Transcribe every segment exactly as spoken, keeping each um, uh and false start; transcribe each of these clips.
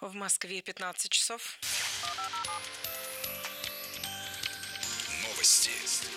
В Москве пятнадцать часов. Новости.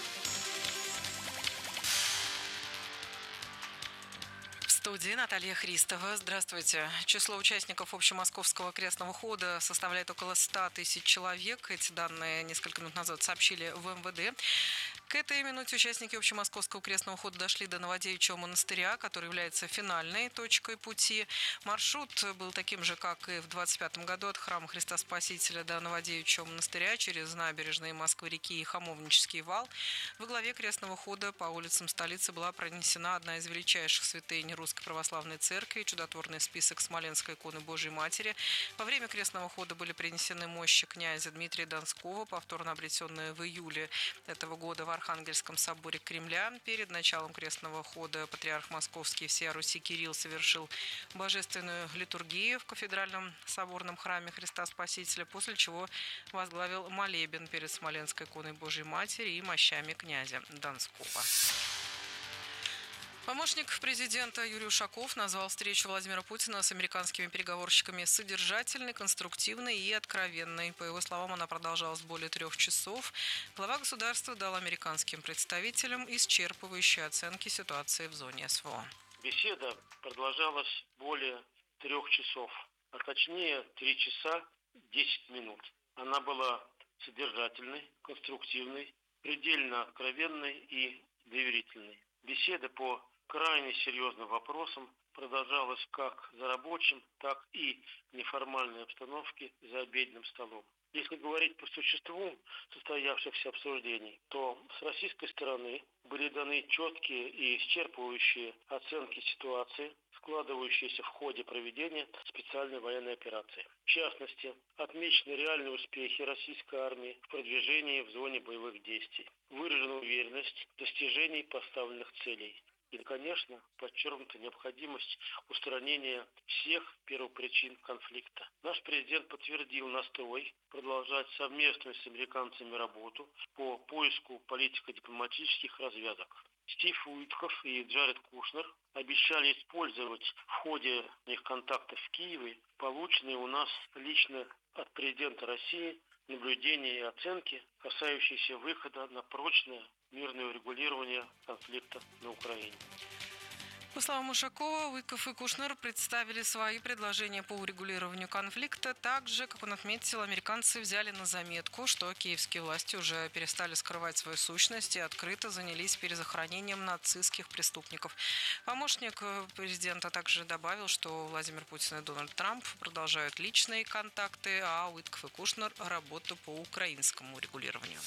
В студии Наталья Христова. Здравствуйте. Число участников общемосковского крестного хода составляет около ста тысяч человек. Эти данные несколько минут назад сообщили в эм вэ дэ. К этой минуте участники общемосковского крестного хода дошли до Новодевичьего монастыря, который является финальной точкой пути. Маршрут был таким же, как и в двадцать пятом году, от храма Христа Спасителя до Новодевичьего монастыря через набережные Москвы-реки и Хамовнический вал. Во главе крестного хода по улицам столицы была пронесена одна из величайших святынь Русской Православной Церкви, чудотворный список Смоленской иконы Божией Матери. Во время крестного хода были принесены мощи князя Дмитрия Донского, повторно обретенные в июле этого года в Архангельском соборе Кремля. Перед началом крестного хода патриарх Московский и всея Руси Кирилл совершил божественную литургию в кафедральном соборном храме Христа Спасителя, после чего возглавил молебен перед Смоленской иконой Божией Матери и мощами князя Донского. Помощник президента Юрий Ушаков назвал встречу Владимира Путина с американскими переговорщиками содержательной, конструктивной и откровенной. По его словам, она продолжалась более трех часов. Глава государства дал американским представителям исчерпывающие оценки ситуации в зоне эс вэ о. Беседа продолжалась более трех часов, а точнее три часа десять минут. Она была содержательной, конструктивной, предельно откровенной и доверительной. Беседа по крайне серьезным вопросам продолжалась как за рабочим, так и в неформальной обстановке за обеденным столом. Если говорить по существу состоявшихся обсуждений, то с российской стороны были даны четкие и исчерпывающие оценки ситуации, складывающиеся в ходе проведения специальной военной операции. В частности, отмечены реальные успехи российской армии в продвижении в зоне боевых действий. Выражена уверенность в достижении поставленных целей. И, конечно, подчеркнута необходимость устранения всех первопричин конфликта. Наш президент подтвердил настрой продолжать совместную с американцами работу по поиску политико-дипломатических развязок. Стив Уитков и Джаред Кушнер обещали использовать в ходе их контактов в Киеве полученные у нас лично от президента России наблюдения и оценки, касающиеся выхода на прочное мирное урегулирование конфликта на Украине. По словам Ушакова, Уитков и Кушнер представили свои предложения по урегулированию конфликта. Также, как он отметил, американцы взяли на заметку, что киевские власти уже перестали скрывать свою сущность и открыто занялись перезахоронением нацистских преступников. Помощник президента также добавил, что Владимир Путин и Дональд Трамп продолжают личные контакты, а Уитков и Кушнер – работу по украинскому урегулированию.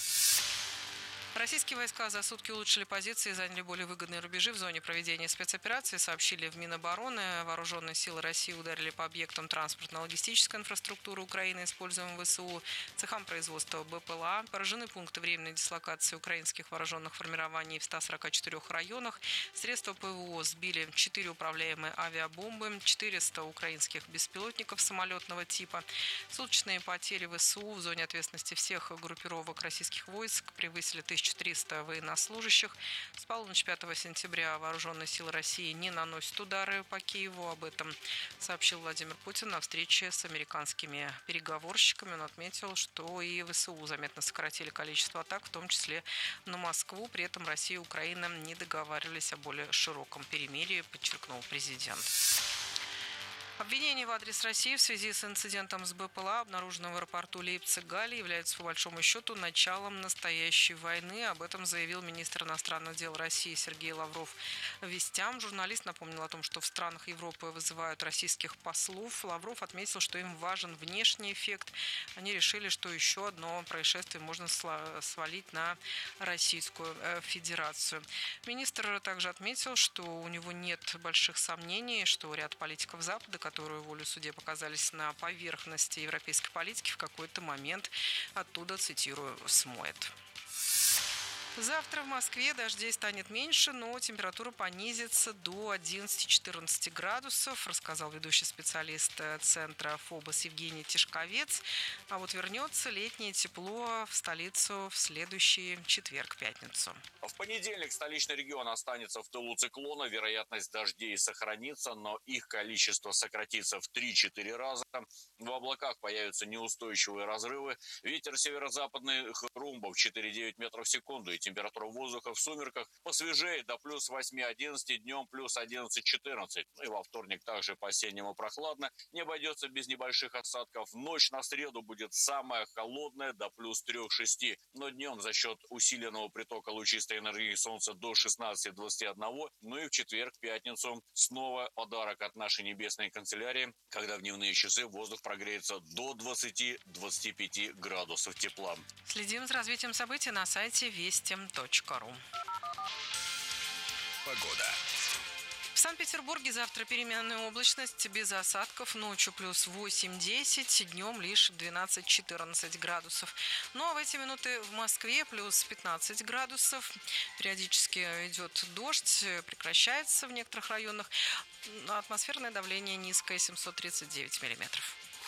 Российские войска за сутки улучшили позиции и заняли более выгодные рубежи в зоне проведения спецоперации, сообщили в Минобороны. Вооруженные силы России ударили по объектам транспортно-логистической инфраструктуры Украины, используемым в вэ эс у, цехам производства бэ пэ эл а. Поражены пункты временной дислокации украинских вооруженных формирований в ста сорока четырёх районах. Средства пэ вэ о сбили четыре управляемые авиабомбы, четыреста украинских беспилотников самолетного типа. Суточные потери вэ эс у в зоне ответственности всех группировок российских войск превысили тысячу триста военнослужащих. С полуночи пятого сентября вооруженные силы России не наносят удары по Киеву. Об этом сообщил Владимир Путин на встрече с американскими переговорщиками. Он отметил, что и вэ эс у заметно сократили количество атак, в том числе на Москву. При этом Россия и Украина не договаривались о более широком перемирии, подчеркнул президент. Обвинение в адрес России в связи с инцидентом с бэ пэ эл а, обнаруженным в аэропорту Лейпциг-Галле, является по большому счету началом настоящей войны. Об этом заявил министр иностранных дел России Сергей Лавров вестям. Журналист напомнил о том, что в странах Европы вызывают российских послов. Лавров отметил, что им важен внешний эффект. Они решили, что еще одно происшествие можно свалить на Российскую Федерацию. Министр также отметил, что у него нет больших сомнений, что ряд политиков Запада, которые волю суде показались на поверхности европейской политики, в какой-то момент оттуда, цитирую, смоет. Завтра в Москве дождей станет меньше, но температура понизится до одиннадцати-четырнадцати градусов, рассказал ведущий специалист центра ФОБОС Евгений Тишковец. А вот вернется летнее тепло в столицу в следующий четверг-пятницу. В понедельник столичный регион останется в тылу циклона. Вероятность дождей сохранится, но их количество сократится в три-четыре раза. В облаках появятся неустойчивые разрывы. Ветер северо-западных румбов четыре-девять метров в секунду. И температура воздуха в сумерках посвежее до плюс восьми-одиннадцати, днем плюс одиннадцать-четырнадцать. Ну и во вторник также по-осеннему прохладно. Не обойдется без небольших осадков. Ночь на среду будет самая холодная, до плюс трёх-шести. Но днем за счет усиленного притока лучистой энергии солнца до шестнадцати-двадцати одного. Ну и в четверг, пятницу снова подарок от нашей небесной канцелярии, когда в дневные часы воздух прогреется до двадцати-двадцати пяти градусов тепла. Следим за развитием событий на сайте вести точка ру. Погода. В Санкт-Петербурге завтра переменная облачность, без осадков, ночью плюс восемь-десять, днем лишь двенадцать-четырнадцать градусов. Ну а в эти минуты в Москве плюс пятнадцать градусов, периодически идет дождь, прекращается в некоторых районах, атмосферное давление низкое семьсот тридцать девять миллиметров.